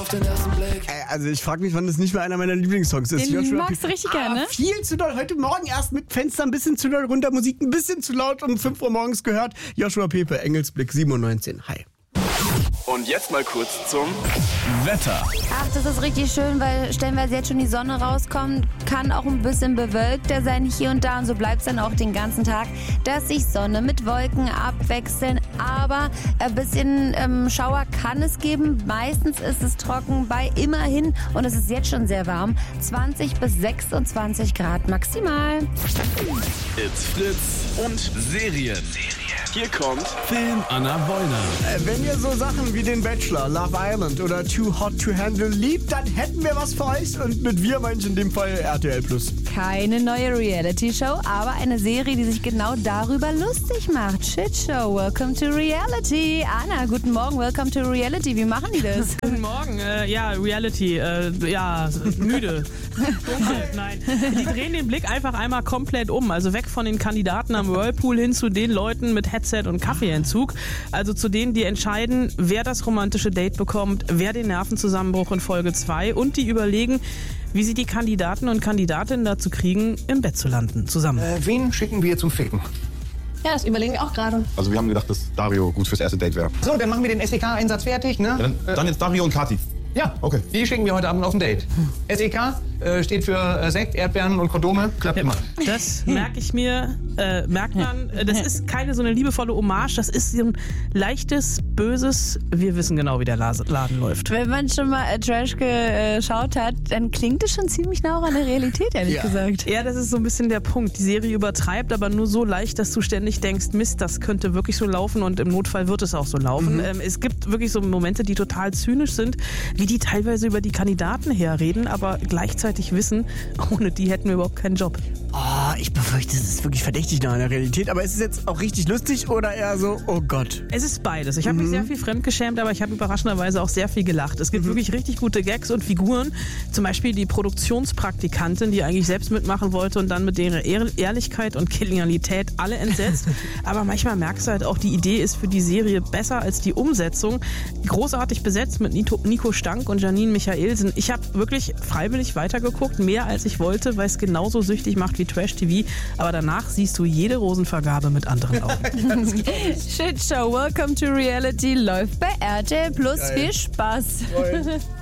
auf den ersten Blick. Also ich frage mich, wann das nicht mehr einer meiner Lieblingssongs ist. Den magst du richtig gerne, ne? Viel zu doll. Heute Morgen erst mit Fenster ein bisschen zu doll runter, Musik ein bisschen zu laut um 5 Uhr morgens gehört. Joshua Pepe, Engelsblick 7:19. Hi. Und jetzt mal kurz zum Wetter. Ach, das ist richtig schön, weil stellenweise jetzt schon die Sonne rauskommt. Kann auch ein bisschen bewölkter sein hier und da. Und so bleibt es dann auch den ganzen Tag, dass sich Sonne mit Wolken abwechseln. Aber ein bisschen Schauer kann es geben. Meistens ist es trocken bei immerhin, und es ist jetzt schon sehr warm, 20 bis 26 Grad maximal. It's Fritz und Serien. Hier kommt Film Anna Wollner. Wenn ihr so Sachen wie den Bachelor, Love Island oder Too Hot to Handle liebt, dann hätten wir was für euch. Und mit wir meine ich in dem Fall RTL+. Keine neue Reality-Show, aber eine Serie, die sich genau darüber lustig macht. Shitshow, welcome to reality. Anna, guten Morgen, welcome to reality. Wie machen die das? Guten Morgen, Reality, müde. Dunkel, nein. Die drehen den Blick einfach einmal komplett um. Also weg von den Kandidaten am Whirlpool hin zu den Leuten mit Headset und Kaffeeentzug. Also zu denen, die entscheiden, wer das romantische Date bekommt, wer den Nervenzusammenbruch in Folge 2 und die überlegen, wie sie die Kandidaten und Kandidatinnen dazu kriegen, im Bett zu landen, zusammen. Wen schicken wir zum Ficken? Ja, das überlegen wir auch gerade. Also wir haben gedacht, dass Dario gut fürs erste Date wäre. So, dann machen wir den SEK-Einsatz fertig, ne? Dann jetzt Dario und Kati. Ja, Okay. Die schicken wir heute Abend auf ein Date. SEK steht für Sekt, Erdbeeren und Kondome. Klappt immer. Das merke ich mir, merkt man. Das ist keine so eine liebevolle Hommage, das ist so ein leichtes, böses, wir wissen genau, wie der Laden läuft. Wenn man schon mal Trash geschaut hat, dann klingt es schon ziemlich nah an der Realität, ehrlich gesagt. Ja, das ist so ein bisschen der Punkt. Die Serie übertreibt, aber nur so leicht, dass du ständig denkst, Mist, das könnte wirklich so laufen und im Notfall wird es auch so laufen. Es gibt wirklich so Momente, die total zynisch sind, wie die teilweise über die Kandidaten herreden, aber gleichzeitig wissen, ohne die hätten wir überhaupt keinen Job. Oh, ich befürchte, es ist wirklich verdächtig nah an der Realität. Aber ist es jetzt auch richtig lustig oder eher so, oh Gott? Es ist beides. Ich habe mich sehr viel fremdgeschämt, aber ich habe überraschenderweise auch sehr viel gelacht. Es gibt wirklich richtig gute Gags und Figuren. Zum Beispiel die Produktionspraktikantin, die eigentlich selbst mitmachen wollte und dann mit ihrer Ehrlichkeit und Genialität alle entsetzt. Aber manchmal merkst du halt auch, die Idee ist für die Serie besser als die Umsetzung. Großartig besetzt mit Nico Stank und Janine Michaelsen. Ich habe wirklich freiwillig weitergeguckt, mehr als ich wollte, weil es genauso süchtig macht wie Trash-TV. Aber danach siehst du jede Rosenvergabe mit anderen Augen. Shitshow, welcome to reality läuft bei RTL+. Viel Spaß.